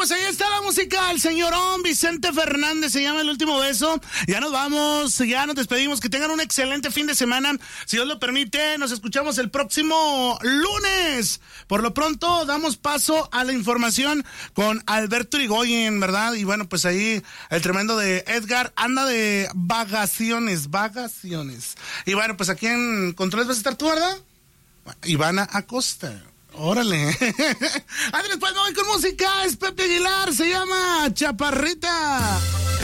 pues ahí está la música, el señorón Vicente Fernández, se llama El Último Beso. Ya nos vamos, ya nos despedimos, que tengan un excelente fin de semana. Si Dios lo permite, nos escuchamos el próximo lunes. Por lo pronto, damos paso a la información con Alberto Irigoyen, ¿verdad? Y bueno, pues ahí el tremendo de Edgar anda de vacaciones. Y bueno, pues aquí en Controles vas a estar tú, ¿verdad? Ivana Acosta. Órale. Ándale, pues me voy con música. Es Pepe Aguilar, se llama Chaparrita.